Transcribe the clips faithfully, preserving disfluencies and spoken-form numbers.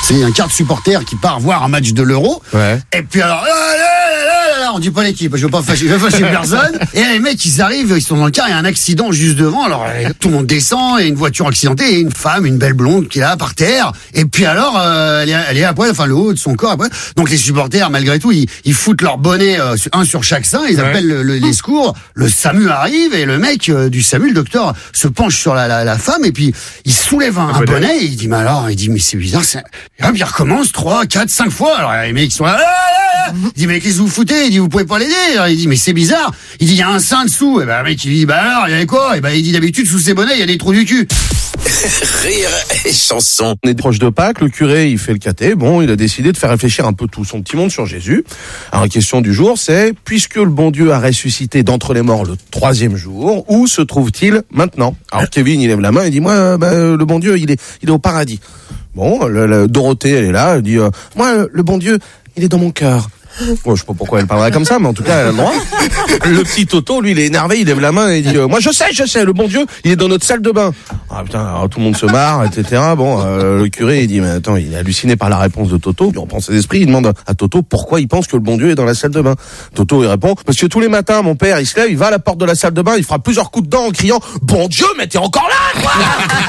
c'est un quart de supporter qui part voir un match de l'Euro. Ouais. Et puis alors, là, là, là, là, on dit pas l'équipe, je veux pas fâcher, je veux fâcher personne. Et les mecs, ils arrivent, ils sont dans le car, il y a un accident juste devant. Alors tout le monde descend, et une voiture accidentée, et une femme, une belle blonde qui est là par terre. Et puis alors, euh, elle est, elle est à poil, enfin le haut de son corps à poil. Donc les supporters, malgré tout, ils, ils foutent leur bonnet euh, un sur chaque sein. Ils appellent ouais. le, le, les secours. Le SAMU arrive et le mec euh, du SAMU, le docteur, se penche sur la, la, la femme et puis il soulève un, un bonnet. Et il dit mais alors, il dit mais c'est bizarre. C'est... Et hop, il recommence trois, quatre, cinq fois. Alors les mecs sont là. Il dit mais qu'est-ce que vous foutez? Il dit vous pouvez pas l'aider. Alors, il dit mais c'est bizarre. Il dit il y a un sein dessous. Et ben le mec il dit bah alors il y avait quoi? Et ben il dit d'habitude sous ces bonnets il y a des trous du cul. Rire et chanson. On est proche de Pâques, le curé il fait le caté. Bon, il a décidé de faire réfléchir un peu tout son petit monde sur Jésus. Alors la question du jour c'est, puisque le bon Dieu a ressuscité d'entre les morts le troisième jour, où se trouve-t-il maintenant? Alors Kevin il lève la main et dit moi bah, le bon Dieu il est, il est au paradis. Bon, le, le, Dorothée elle est là, elle dit euh, moi le bon Dieu il est dans mon cœur. Bon, je sais pas pourquoi elle parlerait comme ça, mais en tout cas, elle a le droit. Le petit Toto, lui, il est énervé, il lève la main et il dit euh, moi, je sais, je sais, le bon Dieu, il est dans notre salle de bain. Ah putain, alors, tout le monde se marre, et cetera. Bon, euh, le curé, il dit mais attends, il est halluciné par la réponse de Toto. Il reprend ses esprits, il demande à Toto pourquoi il pense que le bon Dieu est dans la salle de bain. Toto, il répond parce que tous les matins, mon père, il se lève, il va à la porte de la salle de bain, il fera plusieurs coups de dents en criant bon Dieu, mais t'es encore là, quoi.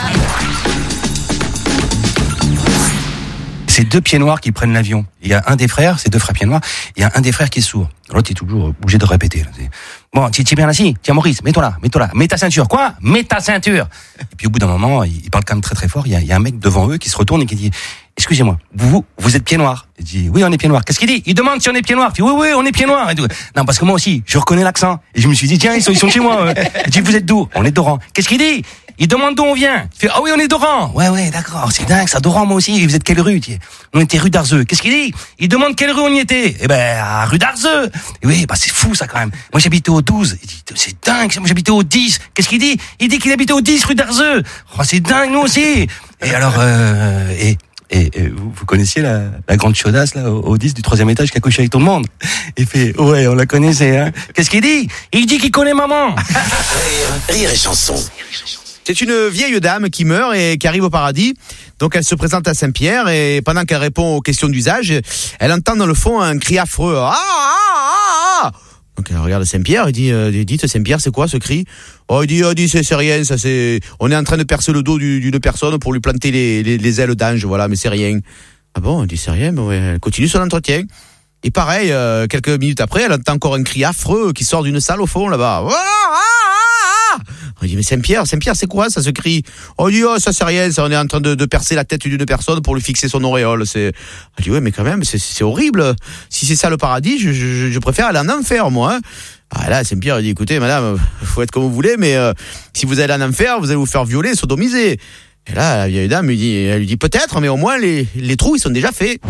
C'est deux pieds noirs qui prennent l'avion. Il y a un des frères, c'est deux frères pieds noirs, il y a un des frères qui est sourd. L'autre est toujours obligé de répéter. Bon, tu es bien assis? Tiens Maurice, mets-toi là, mets-toi là, mets ta ceinture. Quoi? Mets ta ceinture. Et puis au bout d'un moment, il parle quand même très très fort, il y a, il y a un mec devant eux qui se retourne et qui dit excusez-moi, vous, vous êtes pieds noirs? Il dit oui, on est pieds noirs. Qu'est-ce qu'il dit? Il demande si on est pieds noirs. Il dit oui, oui, on est pieds noirs. Et tout. Non, parce que moi aussi, je reconnais l'accent. Et je me suis dit tiens, ils sont, ils sont chez moi. Il dit vous êtes d'où? On est d'Oran. Qu'est-ce qu'il dit? Il demande d'où on vient. Il fait ah oui, on est d'Oran. Ouais, ouais, d'accord, c'est dingue, ça d'Oran moi aussi. Et vous êtes quelle rue? On était rue d'Arzeux. Qu'est-ce qu'il dit? Il demande quelle rue on y était. Eh ben, à rue d'Arzeux. Et oui, bah c'est fou ça quand même. Moi j'habitais au douze. Il dit c'est dingue, moi j'habitais au dix. Qu'est-ce qu'il dit? Il dit qu'il habitait au dix rue d'Arzeux. Oh, c'est dingue nous aussi. Et alors euh, et Et, et vous, vous connaissiez la, la grande chaudasse là au, au dix du troisième étage qui a couché avec tout le monde? Il fait ouais, on la connaissait. Hein. Qu'est-ce qu'il dit? Il dit qu'il connaît maman. Rire, rire et chanson. C'est une vieille dame qui meurt et qui arrive au paradis. Donc elle se présente à Saint-Pierre et pendant qu'elle répond aux questions d'usage, elle entend dans le fond un cri affreux. Ah ah ah. Donc elle regarde Saint-Pierre et dit euh, dites Saint-Pierre, c'est quoi ce cri? Oh, il dit oh, il dit c'est, c'est rien, ça c'est on est en train de percer le dos du, d'une personne pour lui planter les, les, les ailes d'ange, voilà, mais c'est rien. Ah bon, elle dit c'est rien, mais ouais, elle continue son entretien. Et pareil, euh, quelques minutes après, elle entend encore un cri affreux qui sort d'une salle au fond là-bas. Ah, ah, ah. On dit mais Saint-Pierre, Saint-Pierre, c'est quoi ça ce cri? On dit oh ça c'est rien, ça on est en train de, de percer la tête d'une personne pour lui fixer son auréole. C'est, on dit ouais mais quand même c'est, c'est horrible. Si c'est ça le paradis, je, je, je préfère aller en enfer moi. Hein. Ah là Saint-Pierre dit écoutez madame, faut être comme vous voulez, mais euh, si vous allez en enfer, vous allez vous faire violer, sodomiser. Et là la vieille dame lui dit, elle lui dit peut-être, mais au moins les, les trous ils sont déjà faits.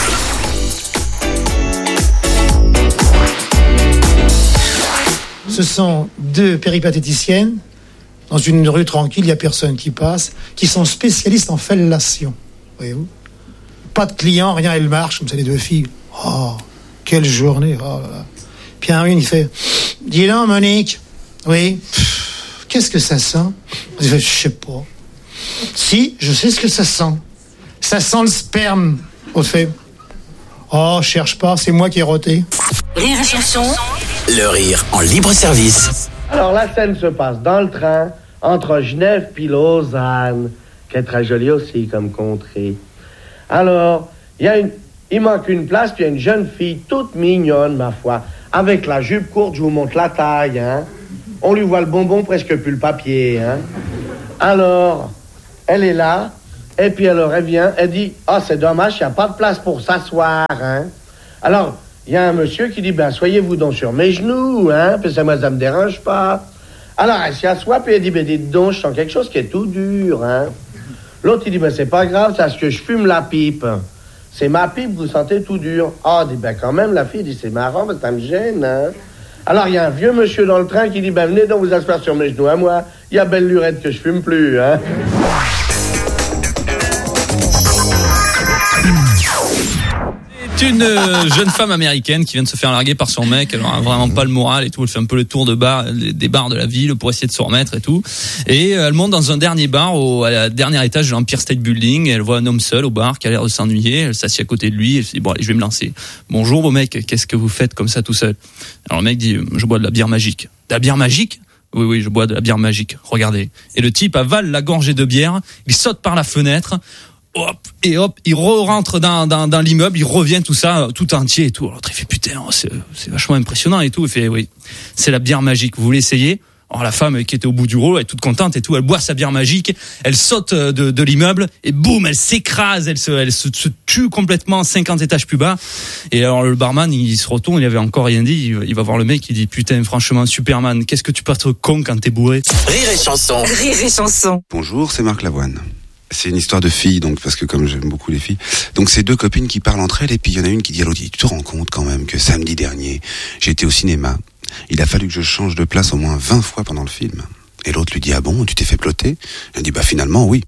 Ce sont deux péripatéticiennes dans une rue tranquille, il n'y a personne qui passe, qui sont spécialistes en fellation. Voyez-vous? Pas de clients, rien, elles marchent comme ça, les deux filles. Oh, quelle journée. Oh là là. Puis un une, il fait dis donc, Monique. Oui. Pff, qu'est-ce que ça sent? Il fait je sais pas. Si, je sais ce que ça sent. Ça sent le sperme. On fait oh, cherche pas, c'est moi qui ai roté. Rire et chanson. Le rire en libre service. Alors la scène se passe dans le train entre Genève puis Lausanne, qui est très jolie aussi comme contrée. Alors, il y a une, il manque une place, puis il y a une jeune fille toute mignonne, ma foi, avec la jupe courte, je vous montre la taille, hein. On lui voit le bonbon, presque plus le papier, hein. Alors, elle est là, et puis alors elle vient, elle dit « Ah, oh, c'est dommage, il n'y a pas de place pour s'asseoir, hein. » Alors, il y a un monsieur qui dit, ben, soyez-vous donc sur mes genoux, hein, parce que moi, ça me dérange pas. Alors, elle s'y assoit, puis elle dit, ben, dites donc, je sens quelque chose qui est tout dur, hein. L'autre, il dit, ben, c'est pas grave, c'est parce que je fume la pipe. C'est ma pipe, vous sentez tout dur. Ah, oh, dit, ben, quand même, la fille dit, c'est marrant, mais ça me gêne, hein. Alors, il y a un vieux monsieur dans le train qui dit, ben, venez donc vous asseoir sur mes genoux à moi. Il y a belle lurette que je fume plus, hein. C'est une euh, jeune femme américaine qui vient de se faire larguer par son mec. Elle a vraiment pas le moral et tout. Elle fait un peu le tour de bar, des bars de la ville pour essayer de se remettre et tout. Et elle monte dans un dernier bar au à la dernier étage de l'Empire State Building. Et elle voit un homme seul au bar qui a l'air de s'ennuyer. Elle s'assied à côté de lui. Elle se dit bon allez, je vais me lancer. Bonjour beau mec, qu'est-ce que vous faites comme ça tout seul? Alors le mec dit je bois de la bière magique. De la bière magique? Oui, oui, je bois de la bière magique. Regardez. Et le type avale la gorgée de bière. Il saute par la fenêtre. Hop, et hop, il re-rentre dans, dans, dans l'immeuble, il revient tout ça, tout entier et tout. Alors, l'autre, il fait putain, c'est, c'est vachement impressionnant et tout. Il fait oui, c'est la bière magique. Vous voulez essayer? Alors, la femme qui était au bout du rouleau, elle est toute contente et tout. Elle boit sa bière magique, elle saute de, de l'immeuble et boum, elle s'écrase, elle se, elle se, se tue complètement cinquante étages plus bas. Et alors, le barman, il se retourne, il avait encore rien dit. Il, il va voir le mec, il dit putain, franchement, Superman, qu'est-ce que tu peux être con quand t'es bourré? Rire et chanson. Rire et chanson. Bonjour, c'est Marc Lavoine. C'est une histoire de filles, donc parce que comme j'aime beaucoup les filles, donc c'est deux copines qui parlent entre elles et puis il y en a une qui dit à l'autre, tu te rends compte quand même que samedi dernier, j'ai été au cinéma, il a fallu que je change de place au moins vingt fois pendant le film. Et l'autre lui dit, ah bon, tu t'es fait ploter? Elle dit, bah finalement oui.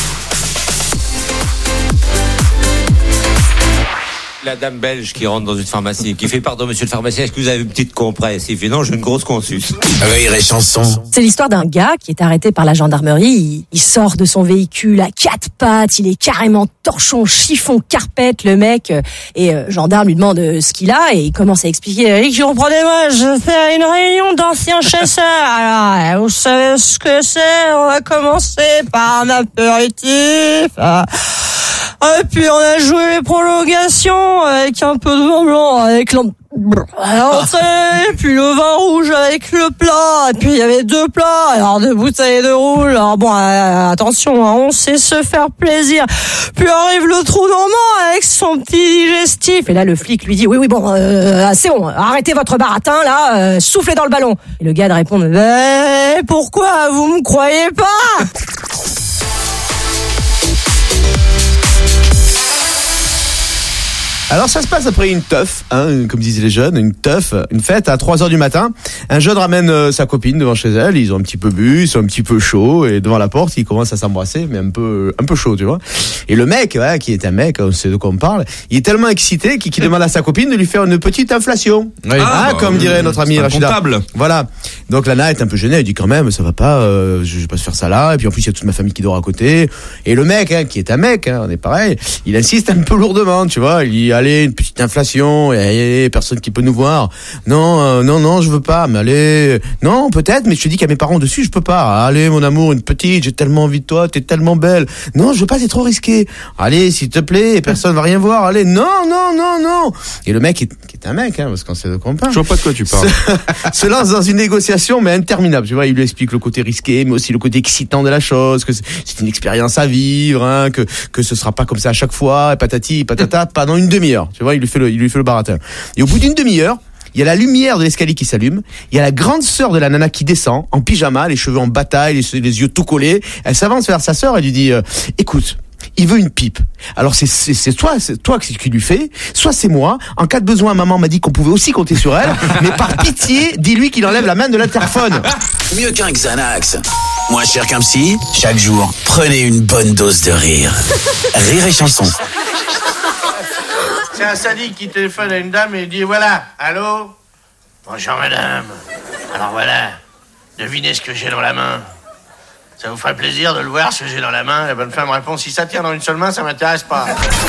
La dame belge qui rentre dans une pharmacie, qui fait pardon monsieur le pharmacien, est-ce que vous avez une petite compresse? Il fait non, j'ai une grosse consus. Rire et chanson. C'est l'histoire d'un gars qui est arrêté par la gendarmerie. Il, il sort de son véhicule à quatre pattes, il est carrément torchon, chiffon, carpette, le mec. Et euh, gendarme lui demande euh, ce qu'il a et il commence à expliquer. « Comprenez-moi, je fais une réunion d'anciens chasseurs. Alors, vous savez ce que c'est? On va commencer par un apéritif. Et puis on a joué les prolongations avec un peu de vin blanc, avec l'entrée, puis le vin rouge avec le plat, et puis il y avait deux plats, alors deux bouteilles de rouge. Alors bon, euh, attention, hein, on sait se faire plaisir. Puis arrive le trou normand avec son petit digestif. Et là le flic lui dit oui oui bon, euh, c'est bon, arrêtez votre baratin là, euh, soufflez dans le ballon. Et le gars de répond mais pourquoi vous me croyez pas? Alors ça se passe après une teuf, hein, comme disaient les jeunes, une teuf, une fête à trois heures du matin. Un jeune ramène euh, sa copine devant chez elle, ils ont un petit peu bu, ils sont un petit peu chauds et devant la porte, ils commencent à s'embrasser, mais un peu un peu chaud, tu vois. Et le mec, ouais, qui est un mec, on sait de quoi on parle, il est tellement excité qu'il, qu'il demande à sa copine de lui faire une petite inflation. Oui. Ah, bah, comme oui, dirait notre ami Rachida. Comptable. Voilà. Donc Lana est un peu gênée, elle dit quand même, ça va pas, euh, je vais pas se faire ça là. Et puis en plus il y a toute ma famille qui dort à côté. Et le mec, hein, qui est un mec, hein, on est pareil, il insiste un peu lourdement, tu vois. Il dit allez, une petite inflation. Et, et personne qui peut nous voir. Non, euh, non, non, je veux pas. Mais allez, non, peut-être. Mais je te dis qu'il y a mes parents dessus, je peux pas. Allez, mon amour, une petite. J'ai tellement envie de toi. T'es tellement belle. Non, je veux pas. C'est trop risqué. Allez, s'il te plaît. Personne va rien voir. Allez, non, non, non, non. Et le mec, est, qui est un mec, hein, parce qu'on sait de quoi on parle. Je vois pas de quoi tu parles. Se, se lance dans une négociation, mais interminable. Tu vois, il lui explique le côté risqué, mais aussi le côté excitant de la chose, que c'est, c'est une expérience à vivre, hein, que que ce sera pas comme ça à chaque fois, et patati, patata, pendant une demi-heure. Tu vois, il lui fait le, il lui fait le baratin. Et au bout d'une demi-heure, il y a la lumière de l'escalier qui s'allume, il y a la grande sœur de la nana qui descend, en pyjama, les cheveux en bataille, les, les yeux tout collés. Elle s'avance vers sa sœur et lui dit, euh, écoute, il veut une pipe. Alors c'est c'est c'est toi c'est toi qui lui fais, soit c'est moi. En cas de besoin, maman m'a dit qu'on pouvait aussi compter sur elle, mais par pitié, dis-lui qu'il enlève la main de l'interphone. Mieux qu'un Xanax. Moins cher qu'un psy. Chaque jour, prenez une bonne dose de rire. Rire et chanson. C'est un sadique qui téléphone à une dame et dit voilà, allô? Bonjour madame. Alors voilà, devinez ce que j'ai dans la main. Ça vous ferait plaisir de le voir, ce que j'ai dans la main? La bonne femme répond, si ça tient dans une seule main, ça m'intéresse pas.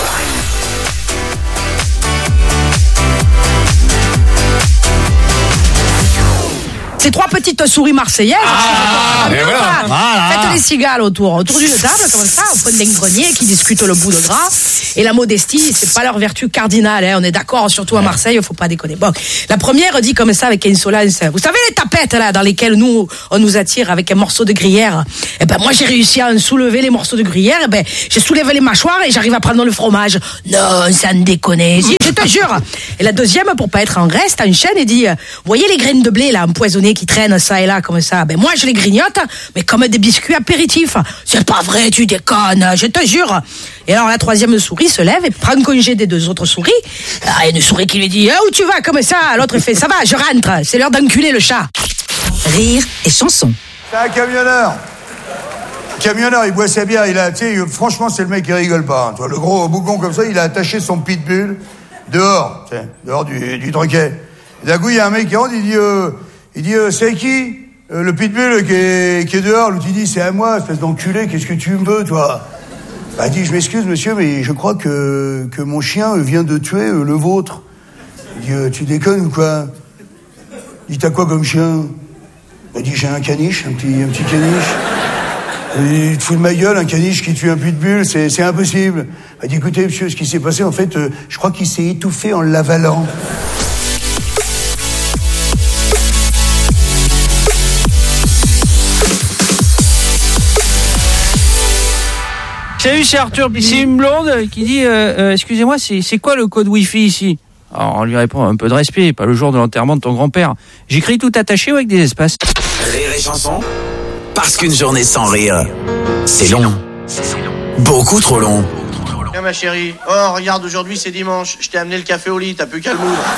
Ces trois petites souris marseillaises. Ah, mieux, voilà. quoi. Voilà. Faites les cigales autour, autour d'une table, comme ça, au fond d'un grenier, qui discutent le bout de gras. Et la modestie, c'est pas leur vertu cardinale, hein. On est d'accord, surtout à Marseille, faut pas déconner. Bon. La première dit comme ça, avec insolence. Vous savez les tapettes, là, dans lesquelles nous, on nous attire avec un morceau de gruyère? Eh ben, moi, j'ai réussi à en soulever les morceaux de gruyère, eh ben, j'ai soulevé les mâchoires et j'arrive à prendre le fromage. Non, ça ne déconne. Si, je te jure. Et la deuxième, pour pas être en reste, enchaîne et dit, vous voyez les graines de blé, là, empoisonnées, qui traînent ça et là, comme ça? Ben, moi, je les grignote, mais comme des biscuits apéritifs. C'est pas vrai, tu déconnes, je te jure. Et alors, la troisième souris se lève et prend congé des deux autres souris. Ah, il y a une souris qui lui dit, eh, où tu vas, comme ça? L'autre fait, ça va, je rentre, c'est l'heure d'enculer le chat. Rire et chanson. C'est un camionneur. Camionneur, il boit sa bière, il a, tu sais, franchement, c'est le mec qui rigole pas. Hein. Toi, le gros bougon comme ça, il a attaché son pitbull. dehors, tu sais, dehors du, du troquet. Et d'un coup, il y a un mec qui rentre, il dit, euh, il dit, euh, c'est qui euh, le pitbull qui est, qui est dehors? L'autre, il dit, c'est à moi, espèce d'enculé, qu'est-ce que tu me veux, toi? Bah, il dit, je m'excuse, monsieur, mais je crois que, que mon chien vient de tuer euh, le vôtre. Il dit, euh, tu déconnes ou quoi? Il dit, t'as quoi comme chien? Il dit, j'ai un caniche, un petit, un petit caniche. Il te fout de ma gueule, un caniche qui tue un pitbull, c'est, c'est impossible. Il dit, écoutez, monsieur, ce qui s'est passé, en fait, euh, je crois qu'il s'est étouffé en l'avalant. Salut, c'est Arthur. C'est une blonde qui dit euh, euh, excusez-moi, c'est, c'est quoi le code Wi-Fi ici? Alors on lui répond un peu de respect, pas le jour de l'enterrement de ton grand-père. J'écris tout attaché ou avec des espaces? Rire et chanson, parce qu'une journée sans rire, c'est long. Beaucoup trop long. Tiens ma chérie, oh regarde, aujourd'hui c'est dimanche, je t'ai amené le café au lit, t'as plus qu'à le moudre.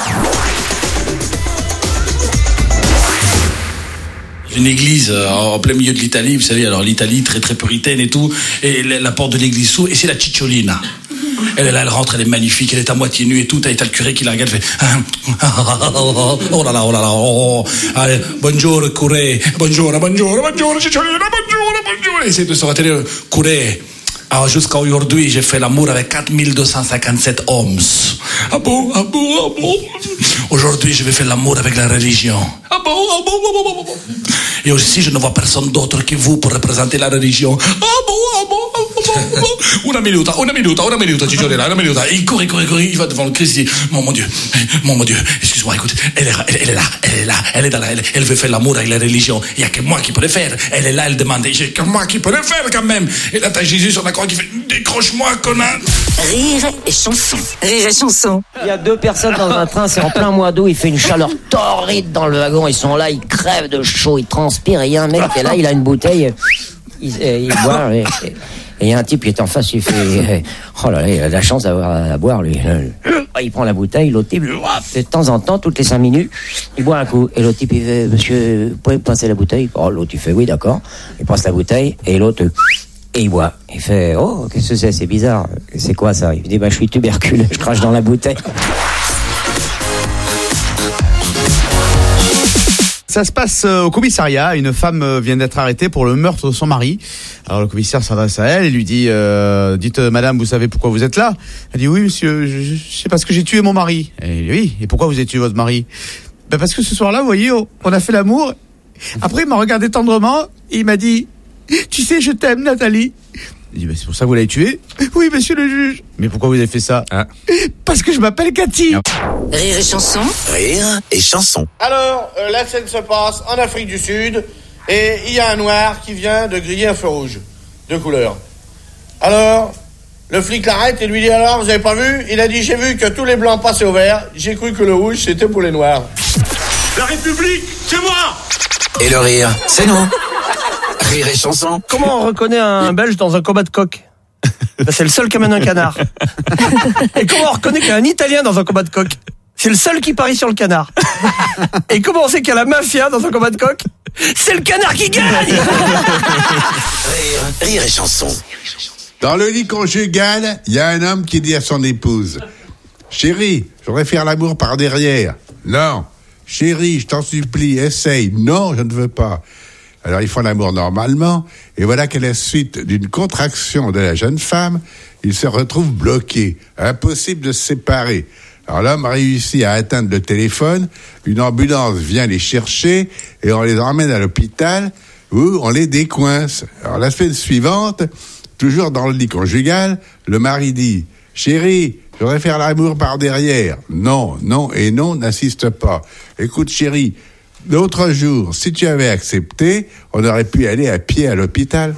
Une église euh, en plein milieu de l'Italie, vous savez, alors l'Italie très très puritaine et tout, et la, la porte de l'église s'ouvre, et c'est la Cicciolina. Elle est là, elle rentre, elle est magnifique, elle est à moitié nue et tout, t'as le curé qui la regarde, fait oh là là, oh là là, oh, allez, bonjour curé, bonjour, bonjour, bonjour, Cicciolina, bonjour, bonjour, et c'est de se retenir, curé. Alors jusqu'à aujourd'hui, j'ai fait l'amour avec quatre mille deux cent cinquante-sept hommes. Ah bon, ah bon, ah bon. Aujourd'hui, je vais faire l'amour avec la religion. Ah bon, ah bon, ah bon, ah bon. Et aussi, je ne vois personne d'autre que vous pour représenter la religion. Ah bon, ah bon, ah bon, ah bon. Una minuta, una minuta, una minuta, Cicciolina, una minuta. Il court, il court, il court, il va devant le Christ, il dit, mon, mon Dieu, mon, mon Dieu, excuse-moi, écoute, elle est, elle, elle est là, elle est là, elle est dans la, elle, elle veut faire l'amour avec la religion. Il n'y a que moi qui peux le faire. Elle est là, elle demande, il n'y a que moi qui peux le faire quand même. Et là, t'as Jésus sur la croix qui fait, décroche-moi, connard. Rire et chanson. Rire et chanson. Il y a deux personnes dans un train, c'est en plein mois d'août, il fait une chaleur torride dans le wagon, ils sont là, ils crèvent de chaud, ils transpirent, et il y a un mec qui est là, il a une bouteille, il, il boit, et il y a un type qui est en face, il fait, oh là là, il a de la chance d'avoir à boire, lui. Il prend la bouteille, l'autre type, de temps en temps, toutes les cinq minutes, il boit un coup, et l'autre type, il fait, monsieur, vous pouvez me passer la bouteille? Oh, l'autre, il fait, oui, d'accord, il passe la bouteille, et l'autre, et il boit. Il fait, oh, qu'est-ce que c'est? C'est bizarre. C'est quoi ça? Il dit, bah, je suis tuberculeux, je crache dans la bouteille. Ça se passe au commissariat. Une femme vient d'être arrêtée pour le meurtre de son mari. Alors le commissaire s'adresse à elle et lui dit euh, dites madame, vous savez pourquoi vous êtes là? Elle dit oui monsieur, je, je, c'est parce que j'ai tué mon mari. Et il dit oui, et pourquoi vous avez tué votre mari? Ben parce que ce soir-là, vous voyez, on a fait l'amour. Après il m'a regardé tendrement et il m'a dit tu sais, je t'aime Nathalie. Il dit, bah, c'est pour ça que vous l'avez tué? Oui, monsieur le juge. Mais pourquoi vous avez fait ça? Ah. Parce que je m'appelle Cathy. Rire et chanson. Rire et chanson. Alors, euh, la scène se passe en Afrique du Sud, et il y a un noir qui vient de griller un feu rouge, de couleur. Alors, le flic l'arrête et lui dit, alors, vous avez pas vu? Il a dit, j'ai vu que tous les blancs passaient au vert, j'ai cru que le rouge, c'était pour les noirs. La République, c'est moi! Et le rire, c'est nous. Rire et chanson. Comment on reconnaît un Belge dans un combat de coq? Ben, c'est le seul qui amène un canard. Et comment on reconnaît qu'il y a un Italien dans un combat de coq? C'est le seul qui parie sur le canard. Et comment on sait qu'il y a la mafia dans un combat de coq? C'est le canard qui gagne. Rire, rire et chanson. Dans le lit conjugal, il y a un homme qui dit à son épouse, chérie, je voudrais faire l'amour par derrière. Non. Chérie, je t'en supplie, essaye. Non, je ne veux pas. Alors ils font l'amour normalement, et voilà qu'à la suite d'une contraction de la jeune femme, ils se retrouvent bloqués, impossible de se séparer. Alors l'homme réussit à atteindre le téléphone, une ambulance vient les chercher, et on les emmène à l'hôpital, où on les décoince. Alors la semaine suivante, toujours dans le lit conjugal, le mari dit « Chérie, je voudrais faire l'amour par derrière. » Non, non et non, n'insiste pas. Écoute chérie, l'autre jour, si tu avais accepté, on aurait pu aller à pied à l'hôpital.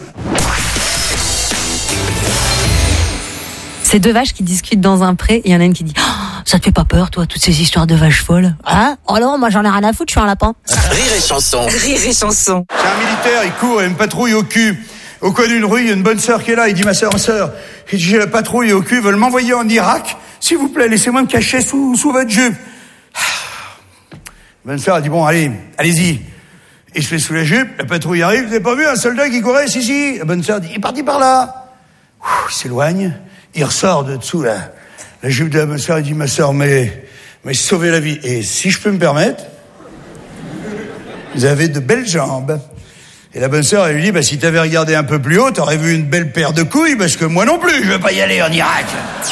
C'est deux vaches qui discutent dans un pré, et il y en a une qui dit oh, ça te fait pas peur, toi, toutes ces histoires de vaches folles? Hein? Oh non, moi j'en ai rien à foutre, je suis un lapin. Rire et chanson. Rire et chanson. C'est un militaire, il court, il y a une patrouille au cul. Au coin d'une rue, il y a une bonne sœur qui est là. Il dit, ma sœur, ma sœur, il dit, j'ai la patrouille au cul, ils veulent m'envoyer en Irak. S'il vous plaît, laissez-moi me cacher sous, sous votre jupe. La bonne sœur a dit, bon, allez, allez-y. Il se fait sous la jupe, la patrouille arrive, vous avez pas vu un soldat qui courait? Si, si. La bonne sœur dit, il est parti par là. il s'éloigne, il ressort de dessous la, la jupe de la bonne sœur, il dit, ma sœur, mais, mais sauvez la vie. Et si je peux me permettre, vous avez de belles jambes. Et la bonne sœur, elle lui dit, bah, si t'avais regardé un peu plus haut, t'aurais vu une belle paire de couilles, parce que moi non plus, je veux pas y aller en Irak.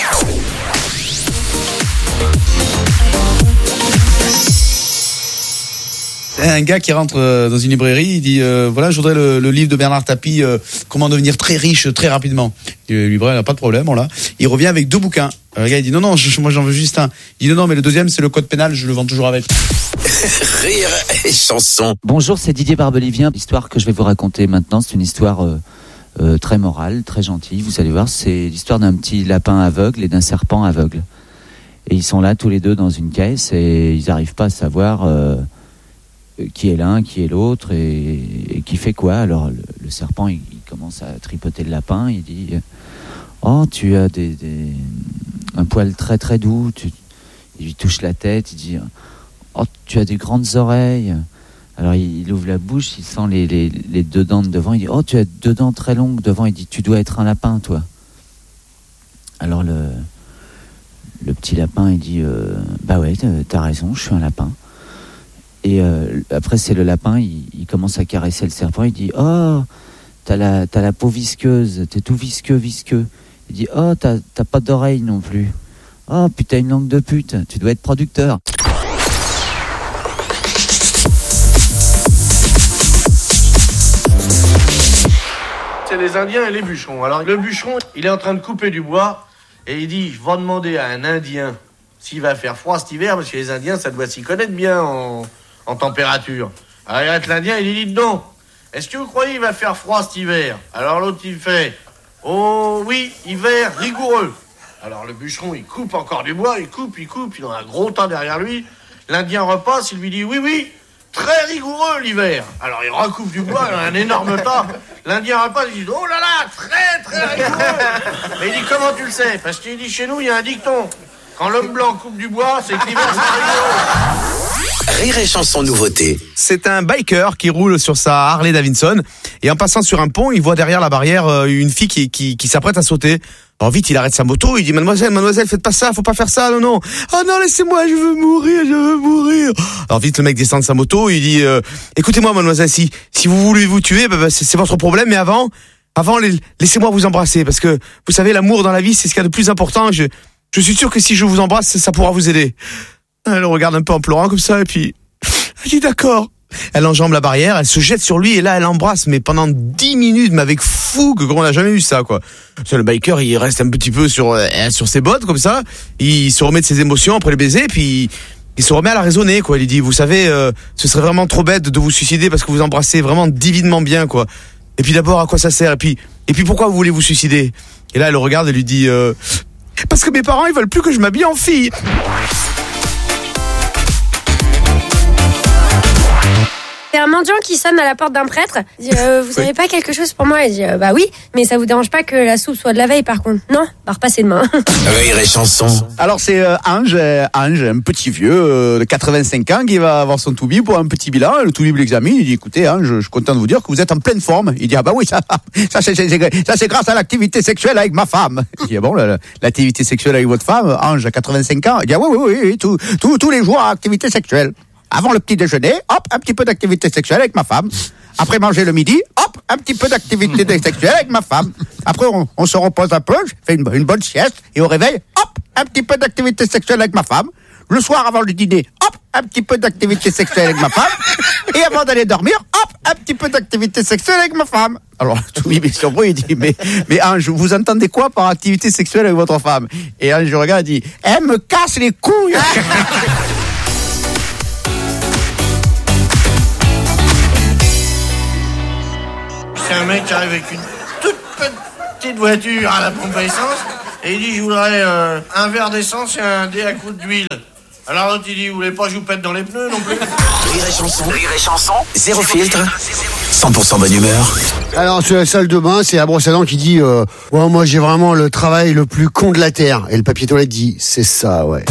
Un gars qui rentre dans une librairie, il dit euh, voilà, je voudrais le, le livre de Bernard Tapie, euh, comment devenir très riche très rapidement. Et le libraire n'a pas de problème, on l'a. Il revient avec deux bouquins. Alors, le gars il dit non non, je, moi j'en veux juste un. Il dit non non, mais le deuxième c'est le code pénal, je le vends toujours avec. Rire et chanson. Bonjour, c'est Didier Barbelivien. L'histoire que je vais vous raconter maintenant, c'est une histoire euh, euh, très morale, très gentille. Vous allez voir, c'est l'histoire d'un petit lapin aveugle et d'un serpent aveugle. Et ils sont là tous les deux dans une caisse et ils n'arrivent pas à savoir euh, qui est l'un, qui est l'autre et, et qui fait quoi. Alors le, le serpent, il, il commence à tripoter le lapin. Il dit oh, tu as des, des, un poil très très doux. Tu, il lui touche la tête. Il dit oh, tu as des grandes oreilles. Alors il, il ouvre la bouche, il sent les, les, les deux dents de devant. Il dit oh, tu as deux dents très longues devant. Il dit tu dois être un lapin, toi. Alors le le petit lapin, il dit euh, bah ouais, t'as raison, je suis un lapin. Et euh, après, c'est le lapin, il, il commence à caresser le serpent. Il dit oh, t'as la, t'as la peau visqueuse, t'es tout visqueux, visqueux. Il dit oh, t'as, t'as pas d'oreille non plus. Oh, putain, une langue de pute, tu dois être producteur. C'est les Indiens et les bûcherons. Alors, le bûcheron, il est en train de couper du bois et il dit je vais demander à un Indien s'il va faire froid cet hiver, parce que les Indiens, ça doit s'y connaître bien en, en température. Alors, il arrête l'Indien, il lui dit non. Est-ce que vous croyez qu'il va faire froid cet hiver? Alors l'autre, il fait oh oui, hiver rigoureux. Alors le bûcheron, il coupe encore du bois, il coupe, il coupe, il a un gros tas derrière lui. L'Indien repasse, il lui dit oui, oui, très rigoureux l'hiver. Alors il recoupe du bois, il a un énorme tas. L'Indien repasse, il dit oh là là, très très rigoureux. Mais il dit comment tu le sais? Parce qu'il dit chez nous, il y a un dicton. Quand l'homme blanc coupe du bois, c'est que l'hiver c'est rigolo. Rire et chanson nouveauté. C'est un biker qui roule sur sa Harley Davidson et en passant sur un pont, il voit derrière la barrière une fille qui, qui, qui s'apprête à sauter. Alors vite, il arrête sa moto, il dit mademoiselle, mademoiselle, faites pas ça, faut pas faire ça, non, non. Ah non, laissez-moi, je veux mourir, je veux mourir. Alors vite, le mec descend de sa moto, il dit euh, écoutez-moi mademoiselle, si, si vous voulez vous tuer, bah, bah, c'est, c'est votre problème, mais avant, avant, les, laissez-moi vous embrasser, parce que vous savez, l'amour dans la vie, c'est ce qu'il y a de plus important. Je, je suis sûr que si je vous embrasse, ça pourra vous aider. Elle le regarde un peu en pleurant comme ça, et puis elle dit d'accord. Elle enjambe la barrière, elle se jette sur lui et là elle l'embrasse, mais pendant dix minutes, mais avec fougue, qu'on n'a jamais vu ça, quoi. C'est le biker, il reste un petit peu sur euh, sur ses bottes comme ça, il se remet de ses émotions après le baiser, puis il se remet à la raisonner, quoi. Il dit vous savez, euh, ce serait vraiment trop bête de vous suicider parce que vous embrassez vraiment divinement bien, quoi. Et puis d'abord, à quoi ça sert? Et puis et puis pourquoi vous voulez vous suicider? Et là elle le regarde et lui dit euh, parce que mes parents ils veulent plus que je m'habille en fille. C'est un mendiant qui sonne à la porte d'un prêtre. Il dit, euh, vous savez pas quelque chose pour moi? Il dit, euh, bah oui, mais ça vous dérange pas que la soupe soit de la veille par contre? Non, bah repassez demain. Rire et chanson. Alors c'est euh, Ange, euh, Ange, un petit vieux euh, de quatre-vingt-cinq ans qui va avoir son toubib pour un petit bilan. Le toubib l'examine, il dit écoutez Ange, je suis content de vous dire que vous êtes en pleine forme. Il dit ah bah oui, ça, ça, c'est, c'est, c'est, ça c'est grâce à l'activité sexuelle avec ma femme. Il dit ah bon, la, l'activité sexuelle avec votre femme, Ange à quatre-vingt-cinq ans. Il dit ah oui, oui, oui, oui tout, tout, tous les jours activité sexuelle. Avant le petit déjeuner, hop, un petit peu d'activité sexuelle avec ma femme. Après manger le midi, hop, un petit peu d'activité sexuelle avec ma femme. Après, on, on se repose un peu, je fais une, une bonne sieste, et au réveil, hop, un petit peu d'activité sexuelle avec ma femme. Le soir, avant le dîner, hop, un petit peu d'activité sexuelle avec ma femme. Et avant d'aller dormir, hop, un petit peu d'activité sexuelle avec ma femme. Alors, tout le monde est surpris, il dit, mais, mais Ange, vous entendez quoi par activité sexuelle avec votre femme? Et Ange regarde et dit, elle me casse les couilles. C'est un mec qui arrive avec une toute petite voiture à la pompe à essence et il dit je voudrais euh, un verre d'essence et un dé à coups d'huile. Alors l'autre il dit vous voulez pas que je vous pète dans les pneus non plus? Rire et chanson. Rire et chanson. Zéro filtre. cent pour cent bonne humeur. Alors sur la salle de bain, c'est la brosse à dents qui dit euh, ouais, moi j'ai vraiment le travail le plus con de la terre. Et le papier toilette dit c'est ça, ouais.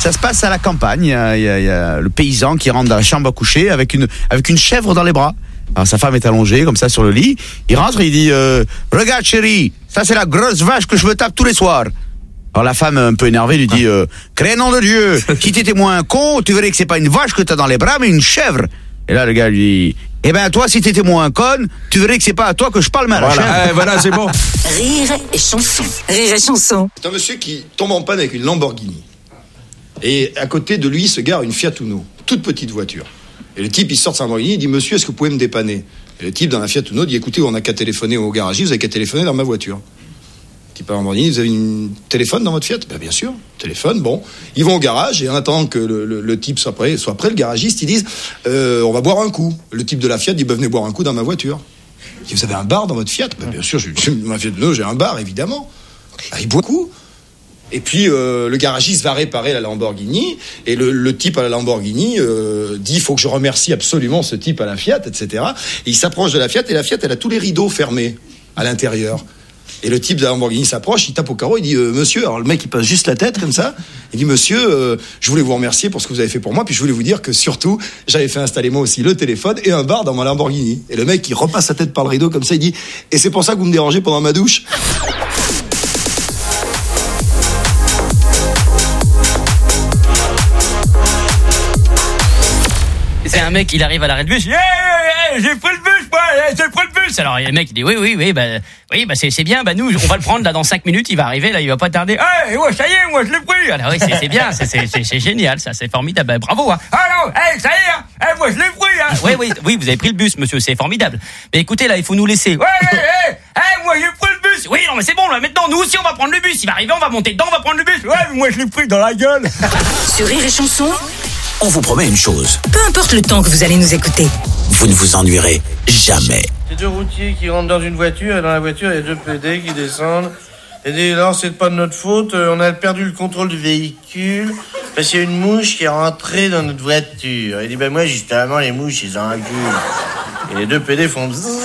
Ça se passe à la campagne. Il y a, il y a, il y a le paysan qui rentre dans la chambre à coucher avec une, avec une chèvre dans les bras. Alors sa femme est allongée comme ça sur le lit. Il rentre et il dit euh, regarde chérie, ça c'est la grosse vache que je me tape tous les soirs. Alors la femme un peu énervée lui dit euh, crée nom de Dieu, si t'étais moins con, tu verrais que c'est pas une vache que t'as dans les bras mais une chèvre. Et là le gars lui dit eh ben toi si t'étais moins conne, tu verrais que c'est pas à toi que je parle mal. Voilà, eh, voilà c'est bon. Rire et chanson. Rire et chanson. C'est un monsieur qui tombe en panne avec une Lamborghini. Et à côté de lui se gare une Fiat Uno, toute petite voiture. Et le type, il sort de sa Lamborghini, il dit « Monsieur, est-ce que vous pouvez me dépanner ?» Et le type, dans la Fiat Uno, dit « Écoutez, on n'a qu'à téléphoner au garagiste, vous avez qu'à téléphoner dans ma voiture. » Le type à la Lamborghini, « Vous avez un téléphone dans votre Fiat ?» Ben, bien sûr, téléphone, bon. Ils vont au garage, et en attendant que le, le, le type soit prêt, soit prêt, le garagiste, ils disent euh, « On va boire un coup. » Le type de la Fiat dit ben, « Venez boire un coup dans ma voiture. » Il dit « Vous avez un bar dans votre Fiat ?» Ben, bien sûr, j'ai, dans ma Fiat Uno, j'ai un bar, évidemment. Ben, il boit un coup. Et puis euh, le garagiste va réparer la Lamborghini et le, le type à la Lamborghini euh, dit il faut que je remercie absolument ce type à la Fiat, et cetera. Et il s'approche de la Fiat et la Fiat elle a tous les rideaux fermés à l'intérieur. Et le type de la Lamborghini s'approche, il tape au carreau, il dit euh, monsieur, alors le mec il passe juste la tête comme ça, il dit monsieur, euh, je voulais vous remercier pour ce que vous avez fait pour moi, puis je voulais vous dire que surtout j'avais fait installer moi aussi le téléphone et un bar dans ma Lamborghini. Et le mec il repasse sa tête par le rideau comme ça, il dit et c'est pour ça que vous me dérangez pendant ma douche. C'est un mec, il arrive à l'arrêt de bus, hey, hey, hey, j'ai pris le bus, moi, hey, j'ai pris le bus. Alors, le mec, il dit, oui, oui, oui, bah, oui, bah, c'est, c'est bien, bah, nous, on va le prendre, là, dans cinq minutes, il va arriver, là, il va pas tarder. Hey, ouais, ça y est, moi, je l'ai pris. Alors, oui, c'est, c'est bien, c'est, c'est, c'est, c'est génial, ça, c'est formidable, bah, bravo, hein. Ah, non, hey, ça y est, hein. Hey, moi, je l'ai pris, hein. Oui, oui, oui, vous avez pris le bus, monsieur, c'est formidable. Mais écoutez, là, il faut nous laisser. Ouais, hey, hey, hey, moi, j'ai pris le bus. Oui, non, mais c'est bon, là, maintenant, nous aussi, on va prendre le bus. Il va arriver, on va monter dedans, on va prendre le bus. Ouais, mais moi, je l'ai pris dans la gueule. Sur Rire et Chanson, On vous promet une chose, peu importe le temps que vous allez nous écouter, vous ne vous ennuierez jamais. C'est deux routiers qui rentrent dans une voiture, et dans la voiture, il y a deux P D qui descendent. Et disent, alors, c'est pas de notre faute, on a perdu le contrôle du véhicule, parce qu'il y a une mouche qui est rentrée dans notre voiture. Il dit, ben moi, justement, les mouches, ils en enculent. Et les deux P D font bzzz.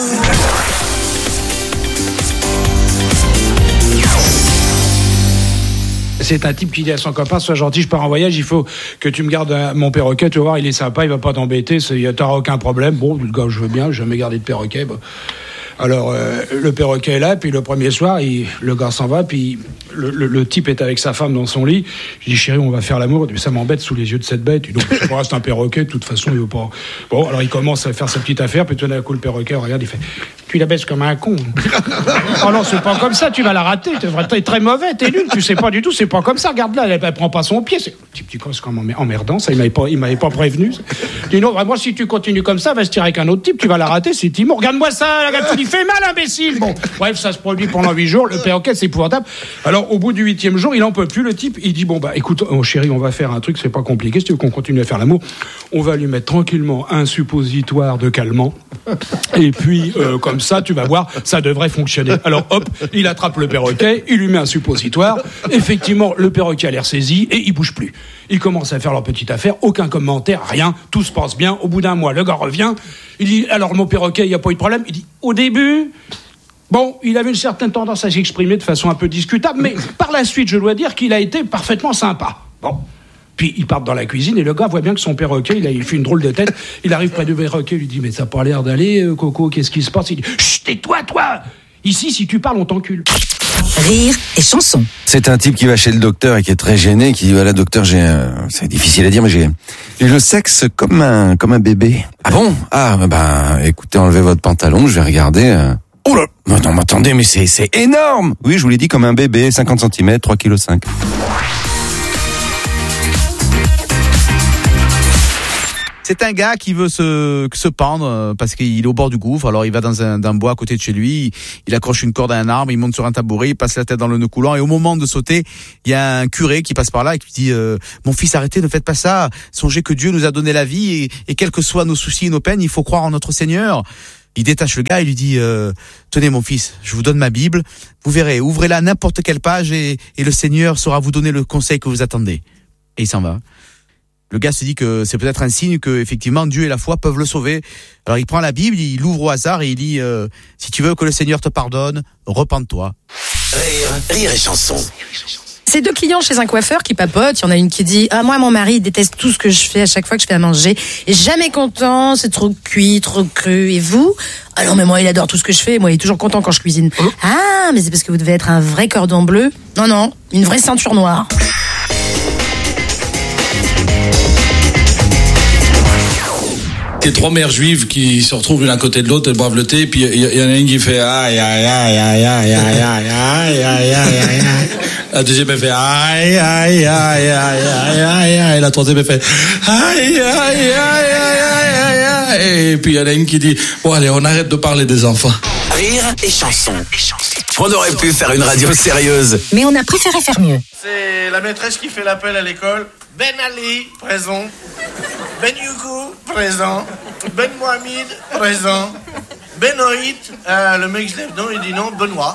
C'est un type qui dit à son copain, sois gentil, je pars en voyage, il faut que tu me gardes un, mon perroquet, tu vas voir, il est sympa, il va pas t'embêter, c'est, t'auras aucun problème. Bon, le gars, je veux bien, j'ai jamais gardé de perroquet. Bon. Alors, euh, le perroquet est là, puis le premier soir, il, le gars s'en va, puis le, le, le type est avec sa femme dans son lit. Je dis, chérie, on va faire l'amour. Mais ça m'embête sous les yeux de cette bête. Il dit, donc, je reste un perroquet, de toute façon, il veut pas. Bon, alors il commence à faire sa petite affaire, puis tout d'un coup, le perroquet, regarde, il fait, tu la baisses comme un con. Oh non, c'est pas comme ça, tu vas la rater, t'es très mauvais, t'es nul, tu sais pas du tout, c'est pas comme ça, regarde là, elle, elle prend pas son pied. C'est... Le type, tu c'est quand même emmerdant, ça, il m'avait pas, il m'avait pas prévenu. Je dis, non, moi, si tu continues comme ça, va se tirer avec un autre type, tu vas la rater, c'est Timon. Regarde-moi ça, la gars, tu lui fais mal, imbécile. Bon, bref, ça se produit pendant huit jours, le perroquet, c'est épouvantable. Alors, au bout du huitième jour, il en peut plus, le type, il dit, bon, bah, écoute, oh, chérie, on va faire un truc, c'est pas compliqué, si tu veux qu'on continue à faire l'amour, on va lui mettre tranquillement un suppositoire de calmant, et puis, euh, comme ça, tu vas voir, ça devrait fonctionner. Alors, hop, il attrape le perroquet, il lui met un suppositoire, effectivement, le perroquet a l'air saisi, et il bouge plus. Ils commencent à faire leur petite affaire, aucun commentaire, rien, tout se passe bien. Au bout d'un mois, le gars revient, il dit, alors mon perroquet, il n'y a pas eu de problème. Il dit, au début, bon, il avait une certaine tendance à s'exprimer de façon un peu discutable, mais par la suite, je dois dire qu'il a été parfaitement sympa. Bon. Puis ils partent dans la cuisine et le gars voit bien que son perroquet, il, a, il fait une drôle de tête. Il arrive près du perroquet, il lui dit, mais ça n'a pas l'air d'aller, euh, Coco, qu'est-ce qui se passe? Il dit, chut, tais-toi, toi! Ici, si tu parles, on t'encule. Rire et chanson. C'est un type qui va chez le docteur et qui est très gêné, qui dit, voilà, docteur, j'ai un... c'est difficile à dire, mais j'ai, j'ai le sexe comme un, comme un bébé. Ah bon? Ah, ben, écoutez, enlevez votre pantalon, je vais regarder. Euh... Oh là! Non, mais attendez, mais c'est, c'est énorme! Oui, je vous l'ai dit, comme un bébé, cinquante centimètres, trois virgule cinq kilos. C'est un gars qui veut se, se pendre parce qu'il est au bord du gouffre. Alors il va dans un, dans un bois à côté de chez lui, il accroche une corde à un arbre, il monte sur un tabouret, il passe la tête dans le nœud coulant et au moment de sauter, il y a un curé qui passe par là et qui lui dit euh, « Mon fils, arrêtez, ne faites pas ça. Songez que Dieu nous a donné la vie et, et quels que soient nos soucis et nos peines, il faut croire en notre Seigneur. » Il détache le gars et lui dit euh, « Tenez mon fils, je vous donne ma Bible, vous verrez, ouvrez-la à n'importe quelle page et, et le Seigneur saura vous donner le conseil que vous attendez. » Et il s'en va. Le gars se dit que c'est peut-être un signe que effectivement Dieu et la foi peuvent le sauver. Alors il prend la Bible, il l'ouvre au hasard et il lit euh, si tu veux que le Seigneur te pardonne, repente-toi. Rire, rire et chanson. C'est deux clients chez un coiffeur qui papotent. Il y en a une qui dit ah moi mon mari il déteste tout ce que je fais à chaque fois que je fais à manger. Il est jamais content, c'est trop cuit, trop cru. Et vous? Ah non mais moi il adore tout ce que je fais. Moi il est toujours content quand je cuisine. Oh. Ah mais c'est parce que vous devez être un vrai cordon bleu. Non non, une vraie ceinture noire. Les trois mères juives qui se retrouvent l'une à côté de l'autre, elles boivent le thé, puis il y, y en a une qui fait aïe aïe aïe aïe aïe aïe aïe aïe aïe aïe aïe. La deuxième elle fait aïe aïe aïe aïe aïe aïe aïe. La troisième elle fait aïe aïe aïe aïe aïe aïe. Et puis il y en a une qui dit bon allez on arrête de parler des enfants. Rire et chanson. On aurait pu faire une radio sérieuse, mais on a préféré faire mieux. C'est la maîtresse qui fait l'appel à l'école. Ben Ali, présent. Ben Youkou, présent. Ben Mohamed, présent. Benoït, euh, le mec se lève non, il dit non, Benoît.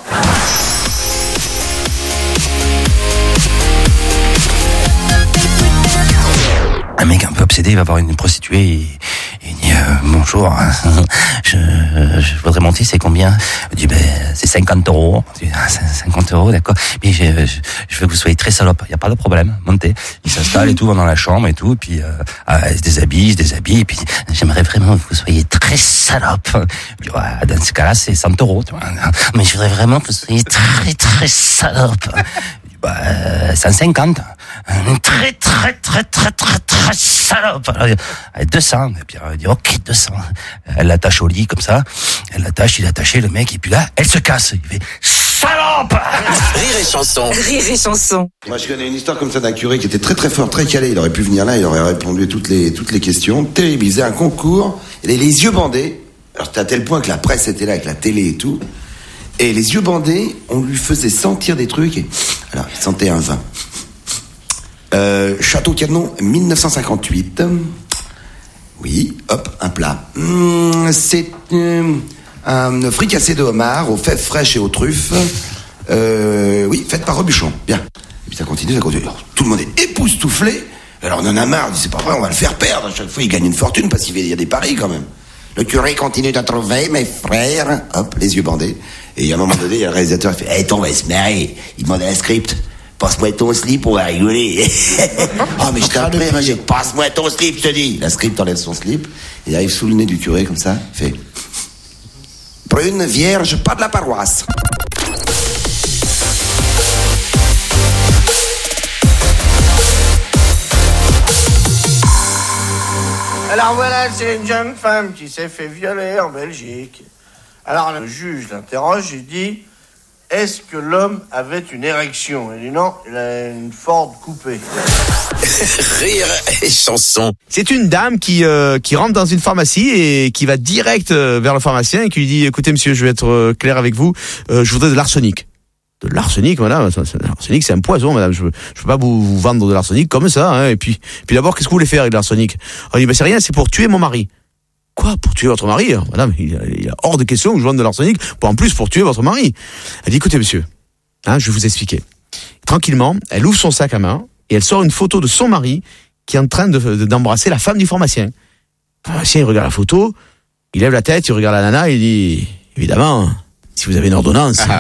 Un mec un peu obsédé, il va voir une prostituée et il dit euh, bonjour, je, je voudrais monter, c'est combien? Il dit ben c'est cinquante euros. Il dit, ah, cinquante euros, d'accord. Mais je, je, je veux que vous soyez très salope. Il y a pas de problème, montez. Il s'installe et tout, va dans la chambre et tout, et puis euh, ah, il se déshabille, il se déshabille, et puis j'aimerais vraiment que vous soyez très salope. Puis, ouais, dans ce cas-là, c'est cent euros. Tu vois. Mais je voudrais vraiment que vous soyez très très salope. Bah, cent cinquante. Très, très, très, très, très, très salope. Alors, deux cents. Et puis, elle dit, ok, deux cents. Elle l'attache au lit, comme ça. Elle l'attache, il est attaché, le mec, et puis là, elle se casse. Il fait, salope! Rire et chanson. Rire et chanson. Moi, je connais une histoire comme ça d'un curé qui était très, très fort, très calé. Il aurait pu venir là, il aurait répondu à toutes les, toutes les questions. Terrible. Il faisait un concours. Il avait les yeux bandés. Alors, c'était à tel point que la presse était là, avec la télé et tout. Et les yeux bandés, on lui faisait sentir des trucs. Et... Alors, il sentait un vin. Euh, Château Canon, mille neuf cent cinquante-huit. Oui, hop, un plat. Mmh, c'est euh, un fricassé de homard aux fèves fraîches et aux truffes. Euh, oui, fait par Robuchon. Bien. Et puis ça continue, ça continue. Alors, tout le monde est époustouflé. Alors on en a marre, on dit, c'est pas vrai, on va le faire perdre. À chaque fois, il gagne une fortune parce qu'il y a des paris quand même. Le curé continue d'en trouver, mes frères. Hop, les yeux bandés. Et à un moment donné, il y a le réalisateur qui fait, hé, hey, on va se marrer. Il demande à un script. Passe-moi ton slip, on va rigoler. Oh, mais je t'en prie, Roger, passe-moi ton slip, je te dis. La script enlève son slip. Il arrive sous le nez du curé, comme ça. Il fait, brune, vierge, pas de la paroisse. Alors voilà, c'est une jeune femme qui s'est fait violer en Belgique. Alors le juge l'interroge, il dit, est-ce que l'homme avait une érection? Il dit non, il a une Ford coupée. Rire et chanson. C'est une dame qui euh, qui rentre dans une pharmacie et qui va direct euh, vers le pharmacien et qui lui dit, écoutez monsieur, je vais être euh, clair avec vous, euh, je voudrais de l'arsenic. De l'arsenic, madame. L'arsenic, c'est un poison, madame. Je ne peux pas vous, vous vendre de l'arsenic comme ça. Hein. Et puis, puis d'abord, qu'est-ce que vous voulez faire avec de l'arsenic? On dit, ben c'est rien, c'est pour tuer mon mari. Quoi, pour tuer votre mari? Madame, il est hors de question que je vende de l'arsenic, pour en plus pour tuer votre mari. Elle dit, écoutez, monsieur, hein, je vais vous expliquer. Tranquillement, elle ouvre son sac à main et elle sort une photo de son mari qui est en train de, de, d'embrasser la femme du pharmacien. Le pharmacien, il regarde la photo, il lève la tête, il regarde la nana et il dit, évidemment, si vous avez une ordonnance... Ah.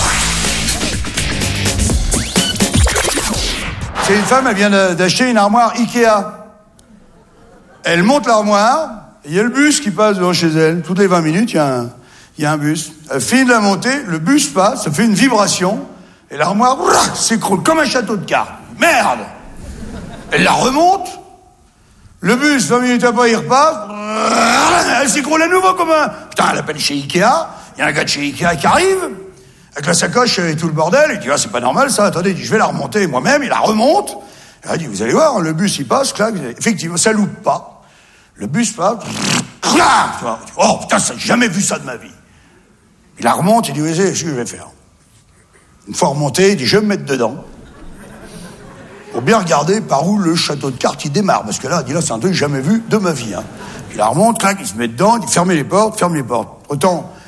C'est une femme, elle vient d'acheter une armoire Ikea. Elle monte l'armoire, il y a le bus qui passe devant chez elle. Toutes les vingt minutes, il y a un, il y a un bus. Elle finit de la monter, le bus passe, ça fait une vibration, et l'armoire s'écroule comme un château de cartes. Merde! Elle la remonte, le bus, vingt minutes après, il repasse, elle s'écroule à nouveau comme un... Putain, elle appelle chez Ikea, il y a un gars de chez Ikea qui arrive, avec la sacoche et tout le bordel, il dit, ah, c'est pas normal ça, attendez, il dit, je vais la remonter moi-même, il la remonte, et il dit, vous allez voir, le bus il passe, clac, effectivement, ça loupe pas, le bus passe, oh putain, ça, j'ai jamais vu ça de ma vie. Il la remonte, il dit, oui, c'est ce que je vais faire. Une fois remonté, il dit, je vais me mettre dedans, pour bien regarder par où le château de cartes il démarre, parce que là, il dit, là, c'est un truc que j'ai jamais vu de ma vie, hein. Il la remonte, clac, il se met dedans, il dit, fermez les portes, fermez les portes. Autant,